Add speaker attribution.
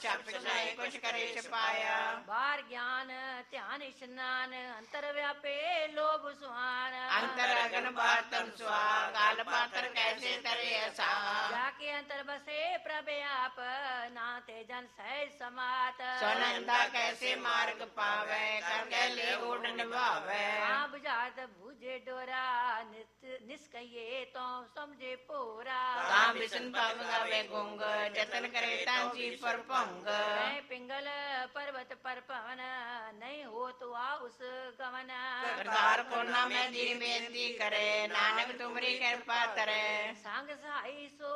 Speaker 1: ਛਪ ਸੁਨਾਈ ਕੁਛ ਕਰੇ ਛਪਾਇਆ।
Speaker 2: ਬਾਹਰ ਗਿਆਨ ਧਿਆਨ ਇਸ਼ਨਾਨ ਅੰਤਰ ਵਿਆਪੇ ਲੋਭ ਸੁਹਾਨ।
Speaker 1: ਅੰਤਰ ਅਗਨ ਬਾਹਰ ਤਮ ਸੁਆ ਗਲ ਪਾਤਰ ਕੈਸੇ ਤਰੇ ਅਸਾ।
Speaker 2: ਜਾ ਕੇ ਅੰਤਰ ਬਸੇ ਪ੍ਰਭ ਆਪ ਨਾ ਤੇ ਜਨ ਸਹਿਜ ਸਮਾਤ।
Speaker 1: ਸੁਨੰਦਾ ਕੈਸੇ ਮਾਰਗ ਪਾਵੈ ਕਰ ਗੈ ਲੇ ਓਡ ਨਿਭਾਵੈ।
Speaker 2: ਆ ਬੁਝਾਰਤ ਬੂਝੇ ਡੋਰਾ ਨਿਸਕਈਏ ਤੋਂ ਸਮਝੇ ਭੋਰਾ।
Speaker 1: ਤਾਂ ਬਿਸ਼ਨ ਪਵ ਗਾਵੇ ਗੁੰਗ ਜਤਨ ਕਰੇ ਤਾਂ ਜੀ ਪਰ ਭੰਗ।
Speaker 2: ਮੈਂ ਪਿੰਗਲ ਪਰਬਤ ਪਰ ਭਵਨ ਨਹੀਂ ਹੋ ਤੂੰ ਆ ਉਸ ਗਵਨ।
Speaker 1: ਕਰਤਾਰ ਪੁਰਨਾ ਮੈਂ ਦੀ ਬੇਨਤੀ ਕਰੇ ਨਾਨਕ ਤੁਮਰੀ ਕਿਰਪਾ ਤਰੇ।
Speaker 2: ਸੰਗ ਸਹਾਈ ਸੋ